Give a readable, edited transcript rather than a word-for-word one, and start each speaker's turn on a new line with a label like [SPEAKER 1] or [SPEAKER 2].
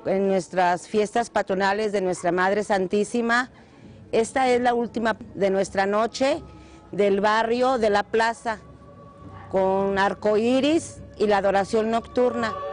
[SPEAKER 1] en nuestras fiestas patronales de nuestra Madre Santísima. Esta es la última de nuestra noche del barrio de la plaza, con arcoíris y la adoración nocturna.